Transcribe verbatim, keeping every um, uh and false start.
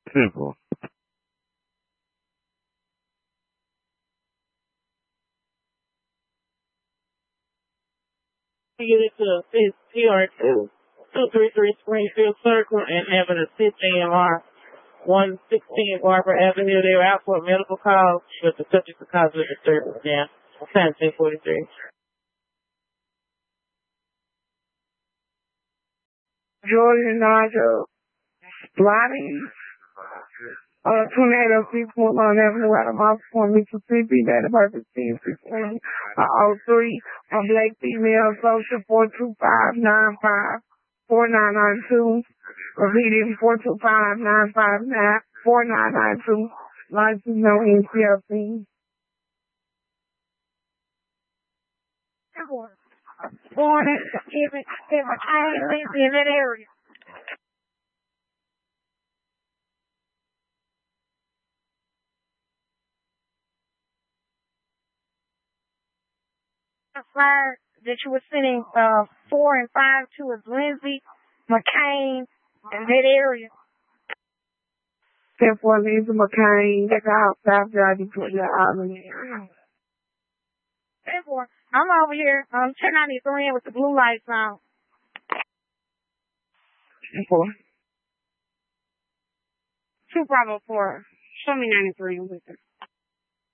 Simple. Get it to P R two, two three three Springfield Circle, and having a six A M R, one sixteen Barber Avenue. They were out for a medical call, but the subject of cause was disturbed. Yeah, ten forty-three. Jordan Nigel, Lonnie, uh, tornado people on Avenue out of my form, Mississippi, that about fifteen sixteen, uh, oh three, a black female social four two five nine five four nine nine two, repeating four two five nine five nine four nine nine two, license no N C L C. Born in Mississippi, I live in that area. The flyer that you were sending uh, four and five to is Lindsay, McCain, and that area. Except for Lindsay McCain, that's out South Drive, Detroit, Island area. Therefore, I'm over here, um, ten ninety-three with the blue lights on. Four. Two Bravo four. Show me ninety-three with it.